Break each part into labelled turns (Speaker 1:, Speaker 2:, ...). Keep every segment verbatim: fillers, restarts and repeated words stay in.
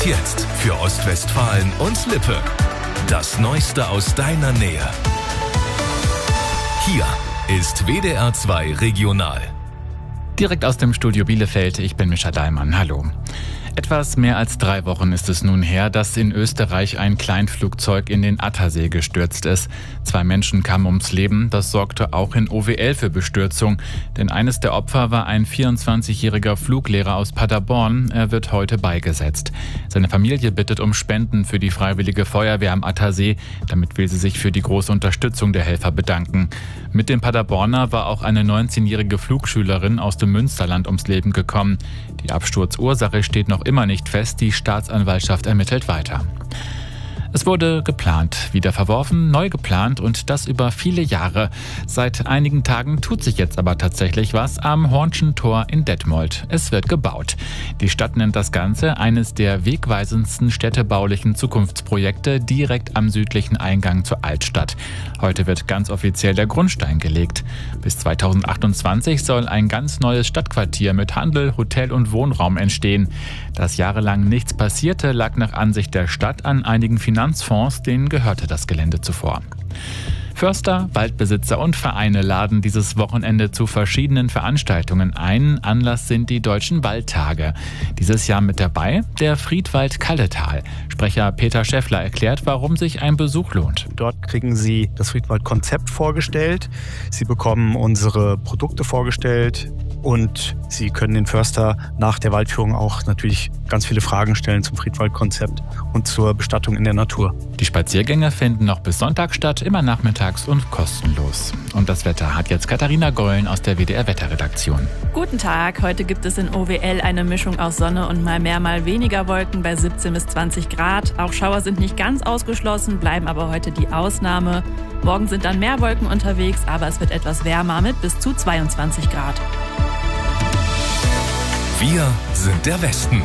Speaker 1: jetzt für Ostwestfalen und Lippe. Das Neueste aus deiner Nähe. Hier ist W D R zwei Regional.
Speaker 2: Direkt aus dem Studio Bielefeld, ich bin Mischa Daimann. Hallo. Etwas mehr als drei Wochen ist es nun her, dass in Österreich ein Kleinflugzeug in den Attersee gestürzt ist. Zwei Menschen kamen ums Leben. Das sorgte auch in O W L für Bestürzung. Denn eines der Opfer war ein vierundzwanzigjähriger Fluglehrer aus Paderborn. Er wird heute beigesetzt. Seine Familie bittet um Spenden für die Freiwillige Feuerwehr am Attersee. Damit will sie sich für die große Unterstützung der Helfer bedanken. Mit dem Paderborner war auch eine neunzehnjährige Flugschülerin aus dem Münsterland ums Leben gekommen. Die Absturzursache steht noch immer nicht fest, die Staatsanwaltschaft ermittelt weiter. Es wurde geplant, wieder verworfen, neu geplant und das über viele Jahre. Seit einigen Tagen tut sich jetzt aber tatsächlich was am Hornschen Tor in Detmold. Es wird gebaut. Die Stadt nennt das Ganze eines der wegweisendsten städtebaulichen Zukunftsprojekte direkt am südlichen Eingang zur Altstadt. Heute wird ganz offiziell der Grundstein gelegt. Bis zweitausendachtundzwanzig soll ein ganz neues Stadtquartier mit Handel, Hotel und Wohnraum entstehen. Dass jahrelang nichts passierte, lag nach Ansicht der Stadt an einigen Finanzfonds, denen gehörte das Gelände zuvor. Förster, Waldbesitzer und Vereine laden dieses Wochenende zu verschiedenen Veranstaltungen ein. Anlass sind die Deutschen Waldtage. Dieses Jahr mit dabei der Friedwald Kalletal. Sprecher Peter Schäffler erklärt, warum sich ein Besuch lohnt.
Speaker 3: Dort kriegen Sie das Friedwald-Konzept vorgestellt. Sie bekommen unsere Produkte vorgestellt. Und Sie können den Förster nach der Waldführung auch natürlich ganz viele Fragen stellen zum Friedwald-Konzept und zur Bestattung in der Natur.
Speaker 2: Die Spaziergänge finden noch bis Sonntag statt, immer nachmittags und kostenlos. Und das Wetter hat jetzt Katharina Gollen aus der W D R-Wetterredaktion.
Speaker 4: Guten Tag, heute gibt es in O W L eine Mischung aus Sonne und mal mehr, mal weniger Wolken bei siebzehn bis zwanzig Grad. Auch Schauer sind nicht ganz ausgeschlossen, bleiben aber heute die Ausnahme. Morgen sind dann mehr Wolken unterwegs, aber es wird etwas wärmer mit bis zu zweiundzwanzig Grad.
Speaker 1: Wir sind der Westen.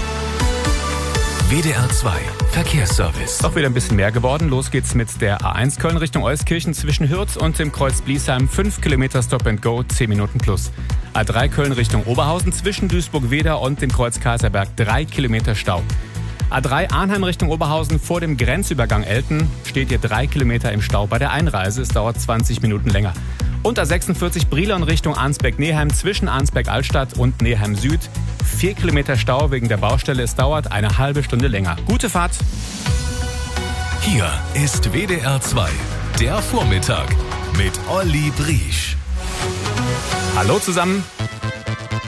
Speaker 1: W D R zwei Verkehrsservice.
Speaker 5: Doch wieder ein bisschen mehr geworden. Los geht's mit der A eins Köln Richtung Euskirchen zwischen Hürth und dem Kreuz Bliesheim. fünf Kilometer Stop and Go, zehn Minuten plus. A drei Köln Richtung Oberhausen zwischen Duisburg-Weder und dem Kreuz Kaiserberg. drei Kilometer Stau. A drei Arnheim Richtung Oberhausen vor dem Grenzübergang Elten steht hier drei Kilometer im Stau bei der Einreise. Es dauert zwanzig Minuten länger. Und A sechsundvierzig Brilon Richtung Arnsberg-Neheim zwischen Arnsberg-Altstadt und Neheim Süd. Vier Kilometer Stau wegen der Baustelle. Es dauert eine halbe Stunde länger. Gute Fahrt.
Speaker 1: Hier ist W D R zwei, der Vormittag mit Olli Briesch.
Speaker 5: Hallo zusammen.